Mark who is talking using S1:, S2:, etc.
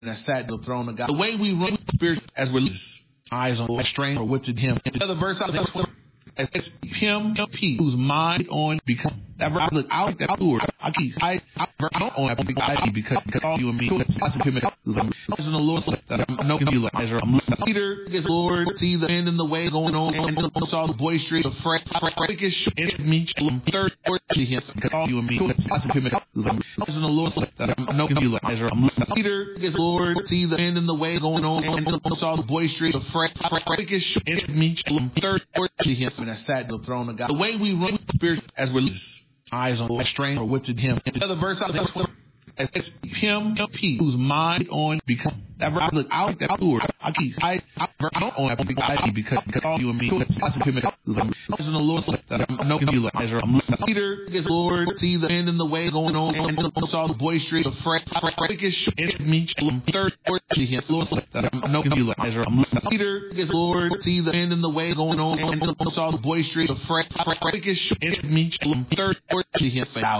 S1: that sat at the throne of God. The way we run spiritual as we're eyes on the strain or what did him. The other verse out there as him whose mind on become that verse look out that word. I keep I don't on that because all you and me is in the Lord that no you like Ezra. Peter is Lord, see the end in the way going on and saw the boisterous of freakish me third word to him because all you and me is in the Lord that no you like Ezra. Peter is Lord, see the end in the way going on and saw the boisterous of freakish me third word to him that sat at the throne of God. The way we run spiritual as we're eyes on the strain or what did him. The other verse out there as him whose mind on become that verse look out that word. I keep I don't on that because all you and me is in the Lord that no you like Ezra. Peter is Lord, see the end in the way going on and saw the boisterous of freakish me third word to him. Lord that no you like Ezra. Peter is Lord, see the end in the way going on and saw the boisterous of freakish me third word to him.